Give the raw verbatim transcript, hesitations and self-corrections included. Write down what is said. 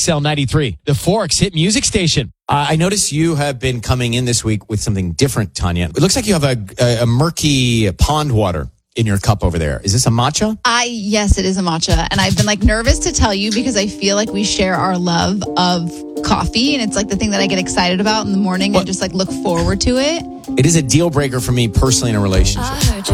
X L ninety-three, the Forks hit music station. Uh, I notice you have been coming in this week with something different, Tanya. It looks like you have a, a, a murky pond water in your cup over there. Is this a matcha? I yes, it is a matcha. And I've been like nervous to tell you because I feel like we share our love of coffee. And it's like the thing that I get excited about in the morning What? and just like look forward to it. It is a deal breaker for me personally in a relationship. I heard you